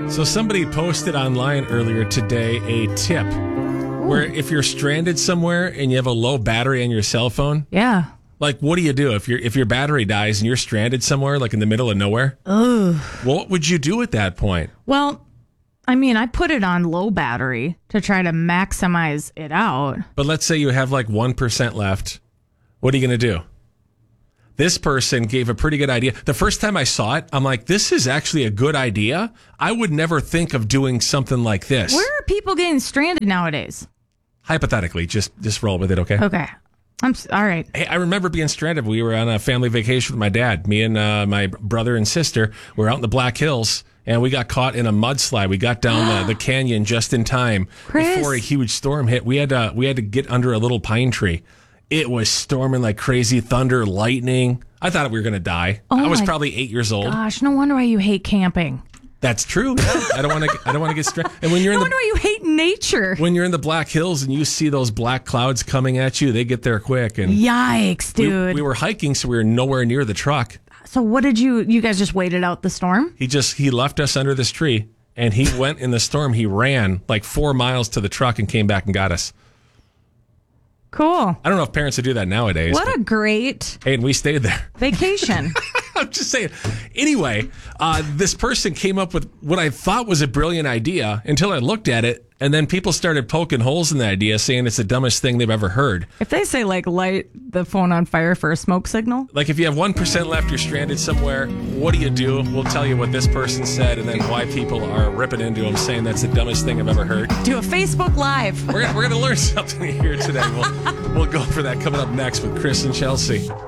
So somebody posted online earlier today a tip where if you're stranded somewhere and you have a low battery on your cell phone, Yeah. like what do you do if your battery dies and you're stranded somewhere like in the middle of nowhere? Ugh. What would you do at that point? Well, I mean, I put it on low battery to try to maximize it out. But let's say you have like 1% left. What are you going to do? This person gave a pretty good idea. The first time I saw it, I'm like, this is actually a good idea. I would never think of doing something like this. Where are people getting stranded nowadays? Hypothetically, just roll with it, okay? Okay. All right. Hey, I remember being stranded. We were on a family vacation with my dad. Me and my brother and sister were out in the Black Hills, and we got caught in a mudslide. We got down the canyon just in time before a huge storm hit. We had to get under a little pine tree. It was storming like crazy, thunder, lightning. I thought we were going to die. I was probably 8 years old. Gosh, no wonder why you hate camping. That's true. Yeah. I don't want to get stranded. And when you're No wonder why you hate nature. when you're in the Black Hills and you see those black clouds coming at you, they get there quick. And Yikes, dude. we were hiking, so we were nowhere near the truck. So what did you guys just waited out the storm? He left us under this tree, and he went in the storm. He ran like 4 miles to the truck and came back and got us. Cool. I don't know if parents would do that nowadays. What a great Hey, and we stayed there. vacation. I'm just saying. Anyway, this person came up with what I thought was a brilliant idea until I looked at it, and then people started poking holes in the idea, saying it's the dumbest thing they've ever heard. If they say, like, light the phone on fire for a smoke signal. Like, if you have 1% left, you're stranded somewhere, what do? We'll tell you what this person said and then why people are ripping into him, saying that's the dumbest thing I've ever heard. Do a Facebook Live. We're going to learn something here today. We'll go for that coming up next with Chris and Chelsea.